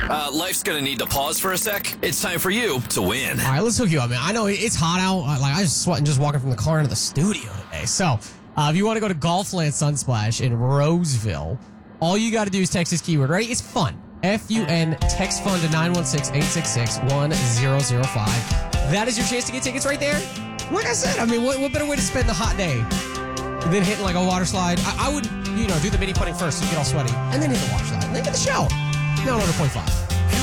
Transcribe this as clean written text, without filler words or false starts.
Life's gonna need to pause for a sec. It's time for you to win. All right, let's hook you up, man. I know it's hot out. I was sweating just walking from the car into the studio today. So, if you want to go to Golfland Sunsplash in Roseville, all you got to do is text this keyword. Ready? It's fun. F-U-N. Text fun to 916-866-1005. That is your chance to get tickets right there. Like I said, I mean, what better way to spend the hot day than hitting like a water slide? I would, do the mini putting first so you get all sweaty, and then hit the water slide, and then get the shower. No, 100.5.